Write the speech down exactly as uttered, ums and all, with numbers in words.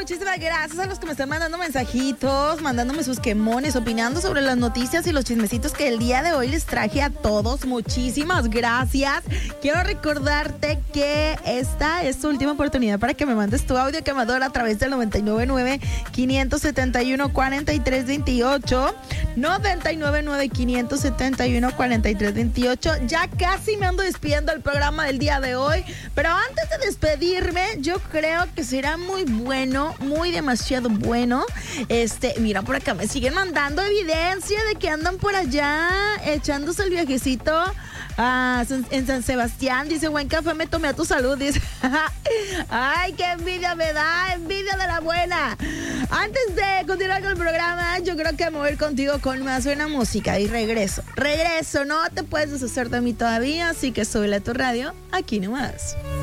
muchísimas gracias a los que me están mandando mensajitos, mandándome sus quemones, opinando sobre las noticias y los chismecitos que el día de hoy les traje a todos. Muchísimas gracias. Quiero recordarte que esta es tu última oportunidad para que me mandes tu audio quemador a través del noventa y nueve nueve, quinientos setenta y uno, cuarenta y tres veintiocho. noventa y nueve nueve, quinientos setenta y uno, cuarenta y tres veintiocho. Ya casi me ando despidiendo del programa del día de hoy, pero antes de despedirme, yo creo que será muy bueno, muy demasiado bueno. Este, mira, por acá me siguen mandando evidencia de que andan por allá echándose el viajecito a San, en San Sebastián. Dice, buen café me tomé a tu salud. Dice, ay, qué envidia me da, envidia de la buena. Antes de continuar con el programa, yo creo que me voy a ir contigo con más buena música y regreso. Regreso, no te puedes deshacer de mí todavía, así que súbele a tu radio, aquí nomás.